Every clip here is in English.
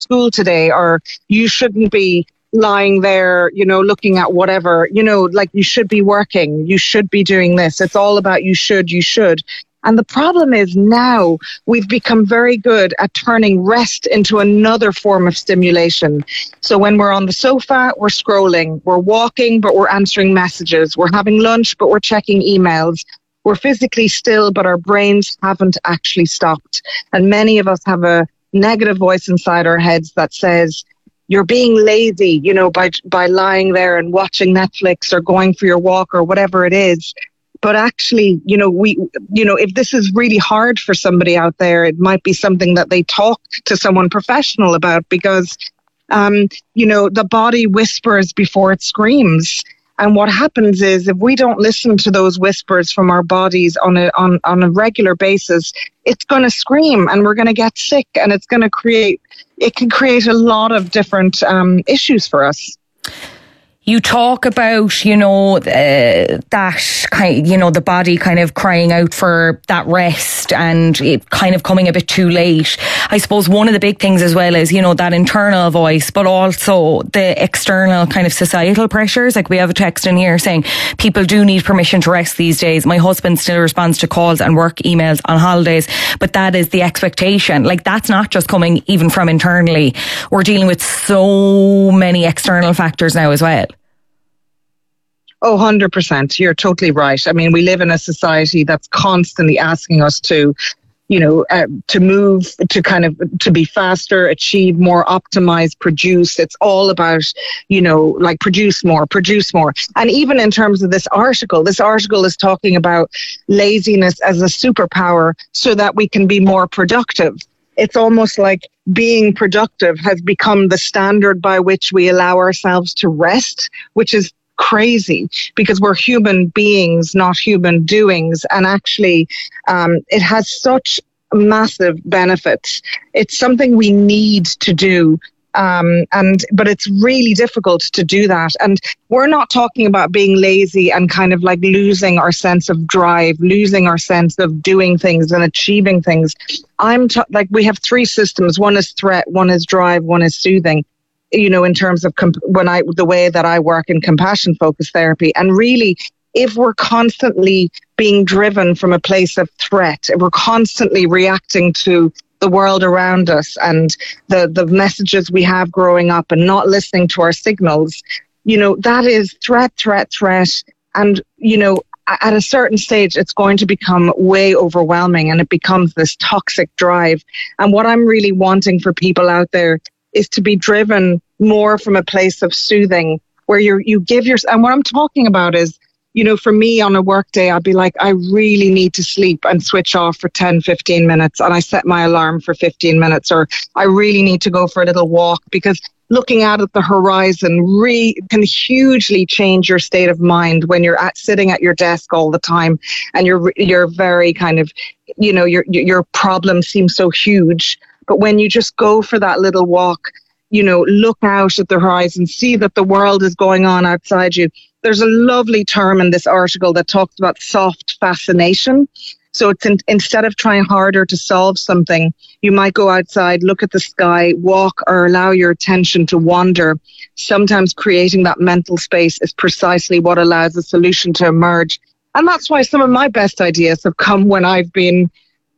school today, or you shouldn't be lying there, looking at whatever, like you should be working, you should be doing this. It's all about you should. And the problem is now we've become very good at turning rest into another form of stimulation. So when we're on the sofa, we're scrolling, we're walking, but we're answering messages, we're having lunch, but we're checking emails. We're physically still, but our brains haven't actually stopped. And many of us have a negative voice inside our heads that says, you're being lazy, by lying there and watching Netflix or going for your walk or whatever it is. But actually, if this is really hard for somebody out there, it might be something that they talk to someone professional about, because, the body whispers before it screams. And what happens is, if we don't listen to those whispers from our bodies on a regular basis, it's going to scream and we're going to get sick, and it can create a lot of different issues for us. You talk about, that kind, the body kind of crying out for that rest and it kind of coming a bit too late. I suppose one of the big things as well is, that internal voice, but also the external kind of societal pressures. Like we have a text in here saying people do need permission to rest these days. My husband still responds to calls and work emails on holidays, but that is the expectation. Like that's not just coming even from internally. We're dealing with so many external factors now as well. Oh, 100%. You're totally right. I mean, we live in a society that's constantly asking us to, to move, to be faster, achieve more, optimize, produce. It's all about, produce more. And even in terms of this article is talking about laziness as a superpower so that we can be more productive. It's almost like being productive has become the standard by which we allow ourselves to rest, which is crazy, because we're human beings, not human doings. And actually, it has such massive benefits. It's something we need to do. But it's really difficult to do that. And we're not talking about being lazy and kind of like losing our sense of drive, losing our sense of doing things and achieving things. We have three systems. One is threat, one is drive, one is soothing. In terms of the way that I work in compassion focused therapy. And really, if we're constantly being driven from a place of threat, if we're constantly reacting to the world around us and the messages we have growing up and not listening to our signals, that is threat. And, at a certain stage, it's going to become way overwhelming and it becomes this toxic drive. And what I'm really wanting for people out there is to be driven more from a place of soothing, where you give and what I'm talking about is, for me on a work day, I'd be like, I really need to sleep and switch off for 10, 15 minutes. And I set my alarm for 15 minutes, or I really need to go for a little walk, because looking out at the horizon can hugely change your state of mind when you're sitting at your desk all the time and you're very kind of, your problem seems so huge. But when you just go for that little walk, look out at the horizon, see that the world is going on outside you. There's a lovely term in this article that talks about soft fascination. So it's instead of trying harder to solve something, you might go outside, look at the sky, walk, or allow your attention to wander. Sometimes creating that mental space is precisely what allows a solution to emerge. And that's why some of my best ideas have come when I've been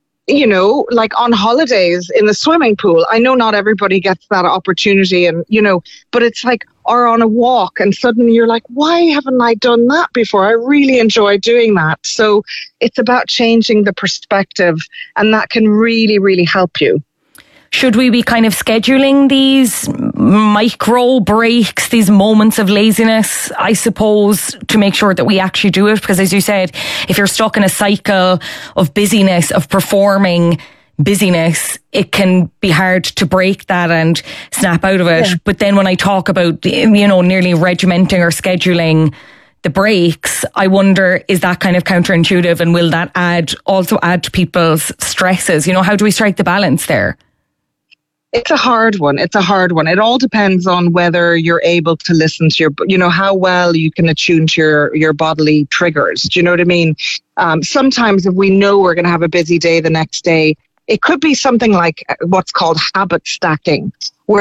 like on holidays in the swimming pool. I know not everybody gets that opportunity, and, but it's like, or on a walk, and suddenly you're like, why haven't I done that before? I really enjoy doing that. So it's about changing the perspective, and that can really, really help you. Should we be kind of scheduling these micro breaks, these moments of laziness, I suppose, to make sure that we actually do it? Because as you said, if you're stuck in a cycle of busyness, of performing busyness, it can be hard to break that and snap out of it. Yeah. But then when I talk about, nearly regimenting or scheduling the breaks, I wonder, is that kind of counterintuitive, and will that also add to people's stresses? How do we strike the balance there? It's a hard one. It all depends on whether you're able to listen to how well you can attune to your bodily triggers. Do you know what I mean? Sometimes if we know we're going to have a busy day the next day, it could be something like what's called habit stacking,